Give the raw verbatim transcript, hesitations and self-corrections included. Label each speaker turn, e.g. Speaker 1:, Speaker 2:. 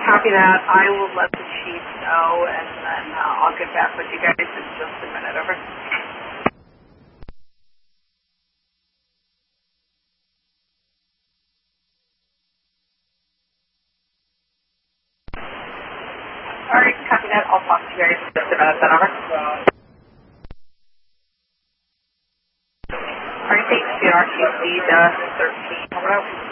Speaker 1: copy that. I will let the chief know, and then uh, I'll get back with you guys in just a minute. Over. All right, copy that. I'll talk to you guys in just a minute. Then over. All right, thanks, J R Q C thirteen. Over.